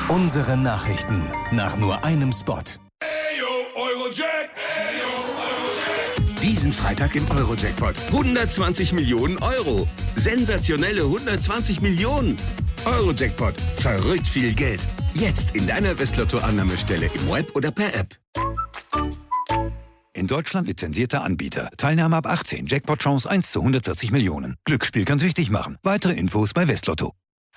Unsere Nachrichten nach nur einem Spot. Diesen Freitag im Euro-Jackpot. 120 Millionen Euro. Sensationelle 120 Millionen. Euro-Jackpot. Verrückt viel Geld. Jetzt in deiner Westlotto-Annahmestelle im Web oder per App. In Deutschland lizenzierter Anbieter. Teilnahme ab 18. Jackpot-Chance 1 zu 140 Millionen. Glücksspiel kann süchtig machen. Weitere Infos bei Westlotto.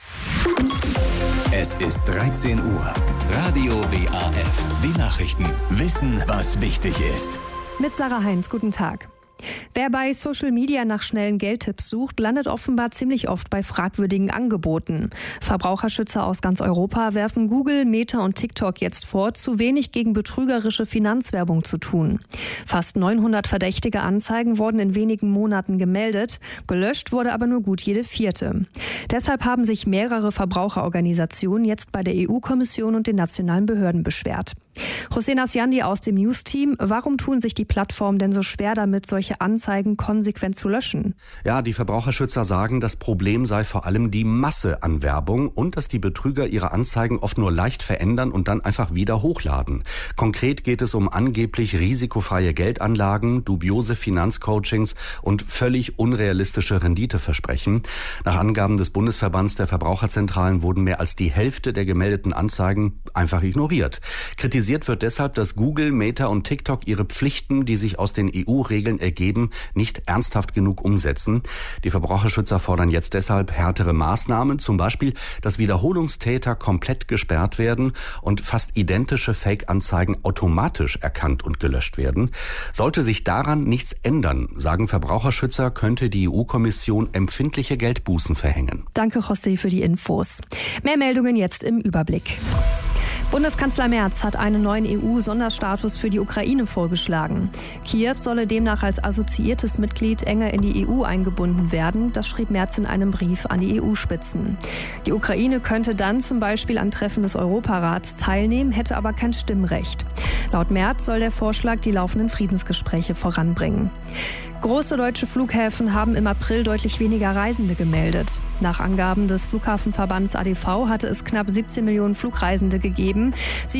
Es ist 13 Uhr. Radio WAF. Die Nachrichten. Wissen, was wichtig ist. Mit Sarah Heinz, guten Tag. Wer bei Social Media nach schnellen Geldtipps sucht, landet offenbar ziemlich oft bei fragwürdigen Angeboten. Verbraucherschützer aus ganz Europa werfen Google, Meta und TikTok jetzt vor, zu wenig gegen betrügerische Finanzwerbung zu tun. Fast 900 verdächtige Anzeigen wurden in wenigen Monaten gemeldet. Gelöscht wurde aber nur gut jede vierte. Deshalb haben sich mehrere Verbraucherorganisationen jetzt bei der EU-Kommission und den nationalen Behörden beschwert. Hossein Asjandi aus dem News-Team. Warum tun sich die Plattformen denn so schwer damit, solche Anzeigen konsequent zu löschen? Ja, die Verbraucherschützer sagen, das Problem sei vor allem die Masse an Werbung und dass die Betrüger ihre Anzeigen oft nur leicht verändern und dann einfach wieder hochladen. Konkret geht es um angeblich risikofreie Geldanlagen, dubiose Finanzcoachings und völlig unrealistische Renditeversprechen. Nach Angaben des Bundesverbands der Verbraucherzentralen wurden mehr als die Hälfte der gemeldeten Anzeigen einfach ignoriert. Kritisiert wird deshalb, dass Google, Meta und TikTok ihre Pflichten, die sich aus den EU-Regeln ergeben, nicht ernsthaft genug umsetzen. Die Verbraucherschützer fordern jetzt deshalb härtere Maßnahmen, zum Beispiel, dass Wiederholungstäter komplett gesperrt werden und fast identische Fake-Anzeigen automatisch erkannt und gelöscht werden. Sollte sich daran nichts ändern, sagen Verbraucherschützer, könnte die EU-Kommission empfindliche Geldbußen verhängen. Danke, José, für die Infos. Mehr Meldungen jetzt im Überblick. Bundeskanzler Merz hat einen neuen EU-Sonderstatus für die Ukraine vorgeschlagen. Kiew solle demnach als assoziiertes Mitglied enger in die EU eingebunden werden. Das schrieb Merz in einem Brief an die EU-Spitzen. Die Ukraine könnte dann zum Beispiel an Treffen des Europarats teilnehmen, hätte aber kein Stimmrecht. Laut Merz soll der Vorschlag die laufenden Friedensgespräche voranbringen. Große deutsche Flughäfen haben im April deutlich weniger Reisende gemeldet. Nach Angaben des Flughafenverbands ADV hatte es knapp 17 Millionen Flugreisende gegeben,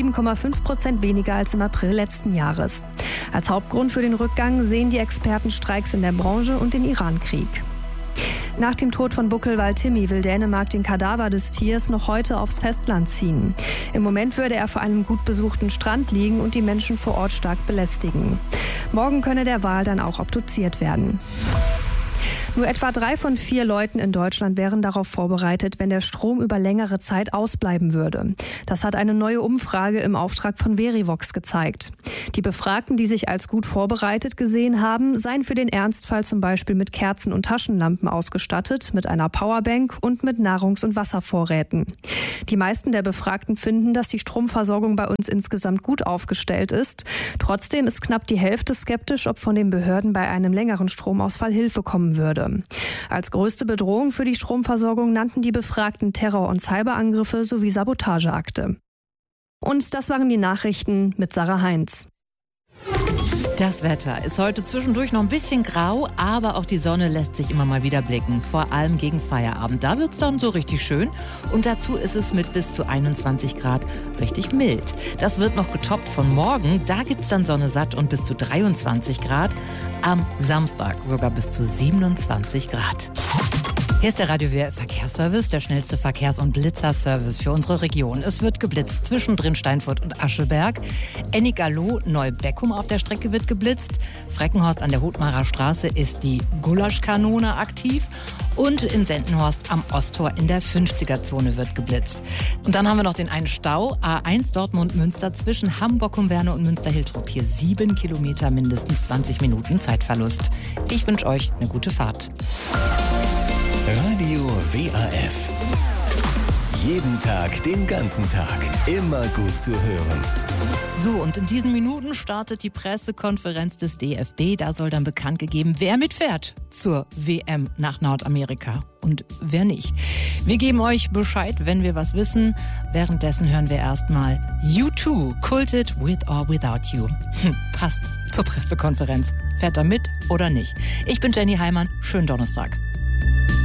7,5% weniger als im April letzten Jahres. Als Hauptgrund für den Rückgang sehen die Experten Streiks in der Branche und den Irankrieg. Nach dem Tod von Buckelwal Timmy will Dänemark den Kadaver des Tiers noch heute aufs Festland ziehen. Im Moment würde er vor einem gut besuchten Strand liegen und die Menschen vor Ort stark belästigen. Morgen könne der Wal dann auch obduziert werden. Nur etwa 3 von 4 Leuten in Deutschland wären darauf vorbereitet, wenn der Strom über längere Zeit ausbleiben würde. Das hat eine neue Umfrage im Auftrag von Verivox gezeigt. Die Befragten, die sich als gut vorbereitet gesehen haben, seien für den Ernstfall zum Beispiel mit Kerzen und Taschenlampen ausgestattet, mit einer Powerbank und mit Nahrungs- und Wasservorräten. Die meisten der Befragten finden, dass die Stromversorgung bei uns insgesamt gut aufgestellt ist. Trotzdem ist knapp die Hälfte skeptisch, ob von den Behörden bei einem längeren Stromausfall Hilfe kommen würde. Als größte Bedrohung für die Stromversorgung nannten die Befragten Terror- und Cyberangriffe sowie Sabotageakte. Und das waren die Nachrichten mit Sarah Heinz. Das Wetter ist heute zwischendurch noch ein bisschen grau, aber auch die Sonne lässt sich immer mal wieder blicken, vor allem gegen Feierabend. Da wird es dann so richtig schön und dazu ist es mit bis zu 21 Grad richtig mild. Das wird noch getoppt von morgen, da gibt es dann Sonne satt und bis zu 23 Grad. Am Samstag sogar bis zu 27 Grad. Hier ist der Radio WR Verkehrsservice, der schnellste Verkehrs- und Blitzerservice für unsere Region. Es wird geblitzt zwischendrin Steinfurt und Ascheberg. Ennigerloh, Neubeckum auf der Strecke wird geblitzt. Freckenhorst an der Hothmarer Straße ist die Gulaschkanone aktiv. Und in Sendenhorst am Osttor in der 50er-Zone wird geblitzt. Und dann haben wir noch den einen Stau, A1 Dortmund-Münster zwischen Hamburg-Umwerne und Münster-Hiltrop. Hier 7 Kilometer, mindestens 20 Minuten Zeitverlust. Ich wünsche euch eine gute Fahrt. Radio WAF. Jeden Tag, den ganzen Tag. Immer gut zu hören. So, und in diesen Minuten startet die Pressekonferenz des DFB. Da soll dann bekannt gegeben, wer mitfährt zur WM nach Nordamerika und wer nicht. Wir geben euch Bescheid, wenn wir was wissen. Währenddessen hören wir erstmal U2, Culted with or without you. Passt zur Pressekonferenz. Fährt er mit oder nicht? Ich bin Jenny Heimann. Schönen Donnerstag.